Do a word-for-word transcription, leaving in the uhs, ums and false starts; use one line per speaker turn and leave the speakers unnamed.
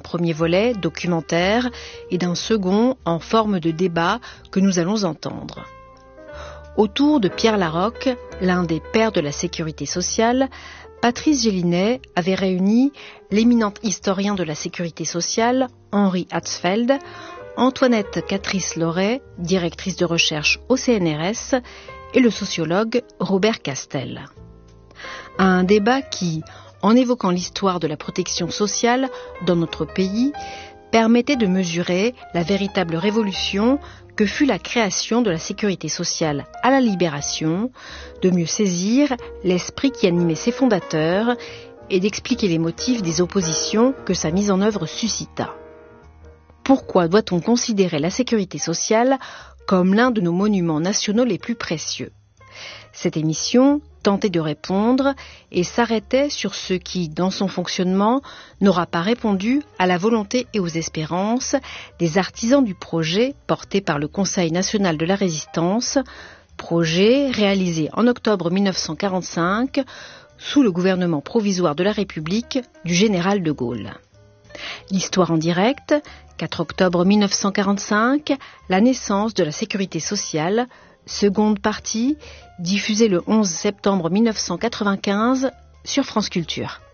premier volet documentaire et d'un second en forme de débat que nous allons entendre. Autour de Pierre Laroque, l'un des pères de la sécurité sociale, Patrice Gélinet avait réuni l'éminent historien de la sécurité sociale, Henri Hatzfeld, Antoinette Catrice-Loret, directrice de recherche au C N R S, et le sociologue Robert Castel. Un débat qui, en évoquant l'histoire de la protection sociale dans notre pays, permettait de mesurer la véritable révolution que fut la création de la sécurité sociale à la Libération, de mieux saisir l'esprit qui animait ses fondateurs et d'expliquer les motifs des oppositions que sa mise en œuvre suscita. Pourquoi doit-on considérer la sécurité sociale comme l'un de nos monuments nationaux les plus précieux ? Cette émission tentait de répondre et s'arrêtait sur ce qui, dans son fonctionnement, n'aura pas répondu à la volonté et aux espérances des artisans du projet porté par le Conseil national de la résistance, projet réalisé en octobre mille neuf cent quarante-cinq sous le gouvernement provisoire de la République du général de Gaulle. L'histoire en direct, quatre octobre mille neuf cent quarante-cinq, la naissance de la sécurité sociale, seconde partie, diffusée le onze septembre mille neuf cent quatre-vingt-quinze sur France Culture.